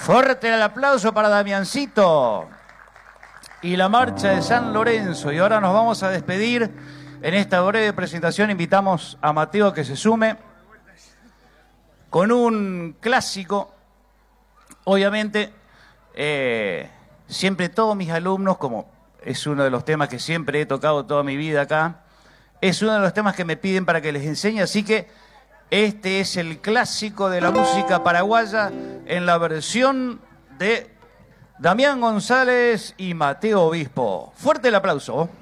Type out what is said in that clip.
Fuerte el aplauso para Damiancito y la marcha de San Lorenzo. Y ahora nos vamos a despedir. En esta breve presentación invitamos a Mateo que se sume con un clásico. Obviamente, siempre todos mis alumnos, como es uno de los temas que siempre he tocado toda mi vida acá, es uno de los temas que me piden para que les enseñe, así que este es el clásico de la música paraguaya en la versión de Damián González y Mateo Obispo. Fuerte el aplauso.